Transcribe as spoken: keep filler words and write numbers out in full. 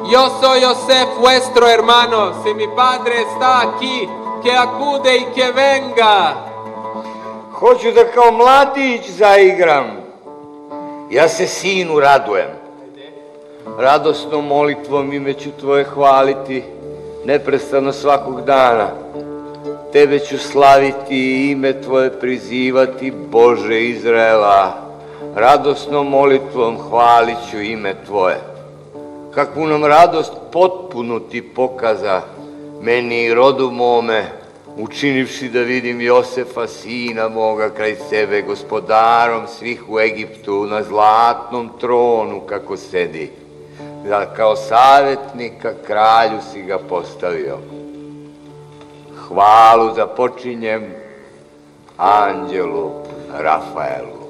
Yo soy Josef, vuestro hermano. Si mi padre está aquí, que acude y que venga. Hoću da kao mladić zaigram. Ja se sinu radujem. Radosnom molitvom ime ću tvoje hvaliti, neprestano svakog dana. Tebe ću slaviti i ime tvoje prizivati, Bože Izraela. Radosnom molitvom hvalit ću ime tvoje. Kakvu nam radost potpuno ti pokaza, meni i rodu mome, učinivši da vidim Josefa, sina moga, kraj sebe, gospodarom svih u Egiptu, na zlatnom tronu kako sedi. Da kao savjetnika kralju si ga postavio. Hvalu započinjem anđelu Rafaelu.